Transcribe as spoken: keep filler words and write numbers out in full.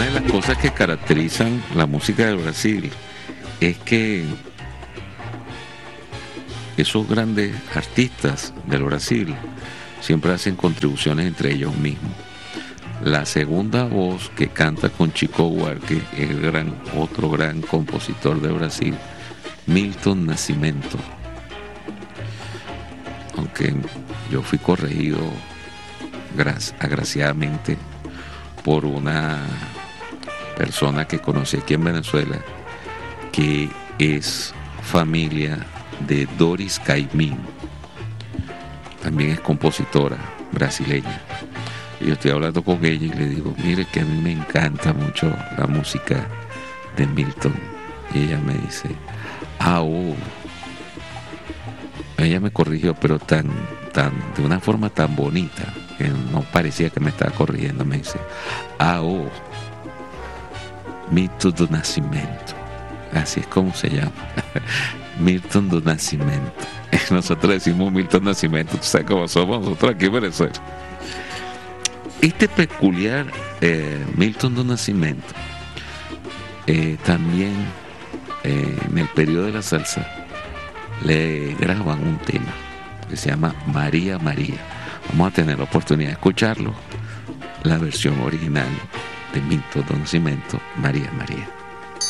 una de las cosas que caracterizan la música del Brasil es que esos grandes artistas del Brasil siempre hacen contribuciones entre ellos mismos. La segunda voz que canta con Chico Buarque es el gran, otro gran compositor de Brasil, Milton Nascimento. Aunque yo fui corregido agraciadamente por una persona que conocí aquí en Venezuela, que es familia de Doris Caymmi, también es compositora brasileña. Y yo estoy hablando con ella y le digo, mire que a mí me encanta mucho la música de Milton. Y ella me dice, ah, oh. Ella me corrigió, pero tan, tan, de una forma tan bonita, que no parecía que me estaba corrigiendo. Me dice, ah, oh, Milton do Nascimento. Así es como se llama. Milton do Nascimento. Nosotros decimos Milton Nascimento, tú sabes cómo somos nosotros aquí en Venezuela. Este peculiar eh, Milton do Nascimento eh, también eh, en el periodo de la salsa le graban un tema que se llama María María. Vamos a tener la oportunidad de escucharlo, la versión original de Milton do Nascimento, María María.